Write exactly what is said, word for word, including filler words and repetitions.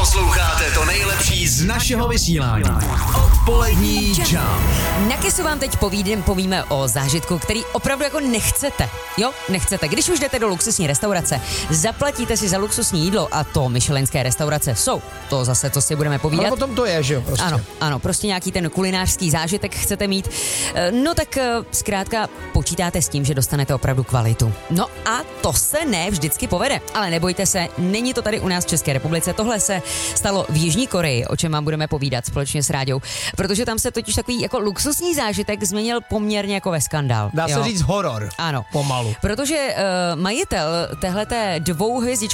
Posloucháte to nejlepší z našeho vysílání. Odpolední Jam. Na Kissu vám teď povídem, povíme o zážitku, který opravdu jako nechcete. Jo, nechcete. Když už jdete do luxusní restaurace, zaplatíte si za luxusní jídlo a to michelinské restaurace jsou. To zase, co si budeme povídat. Ale potom to je, že jo, prostě. Ano, ano, prostě nějaký ten kulinářský zážitek chcete mít. No tak zkrátka počítáte s tím, že dostanete opravdu kvalitu. No a to se ne vždycky povede. Ale nebojte se, není to tady u nás v České republice. Tohle se stalo v Jižní Koreji, o čem vám budeme povídat společně s Ráďou. Protože tam se totiž takový jako luxusní zážitek změnil poměrně jako ve skandál. Dá jo? se říct horor. Ano. Pomalu. Protože uh, majitel téhleté dvouhvězdičkové